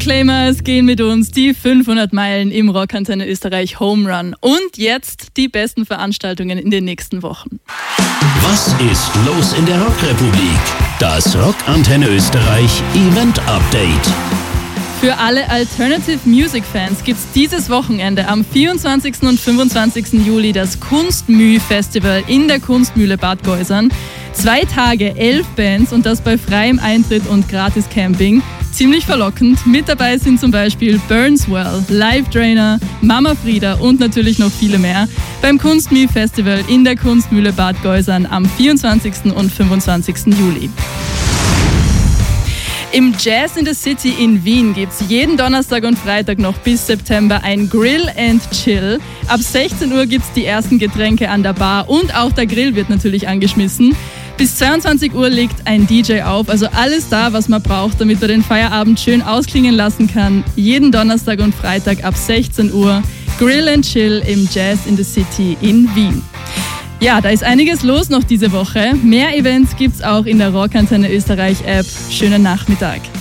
Claimers gehen mit uns die 500 Meilen im Rockantenne Österreich Home Run. Und jetzt die besten Veranstaltungen in den nächsten Wochen. Was ist los in der Rockrepublik? Das Rockantenne Österreich Event Update. Für alle Alternative Music Fans gibt es dieses Wochenende am 24. und 25. Juli das Kunstmüh-Festival in der Kunstmühle Bad Geusern. 2 Tage, 11 Bands und das bei freiem Eintritt und gratis Camping. Ziemlich verlockend. Mit dabei sind zum Beispiel Burnswell, Live Drainer, Mama Frieda und natürlich noch viele mehr beim Kunstmüh-Festival in der Kunstmühle Bad Geusern am 24. und 25. Juli. Im Jazz in the City in Wien gibt es jeden Donnerstag und Freitag noch bis September ein Grill and Chill. Ab 16 Uhr gibt es die ersten Getränke an der Bar und auch der Grill wird natürlich angeschmissen. Bis 22 Uhr legt ein DJ auf, also alles da, was man braucht, damit man den Feierabend schön ausklingen lassen kann. Jeden Donnerstag und Freitag ab 16 Uhr Grill and Chill im Jazz in the City in Wien. Ja, da ist einiges los noch diese Woche. Mehr Events gibt's auch in der Rockantenne Österreich App. Schönen Nachmittag.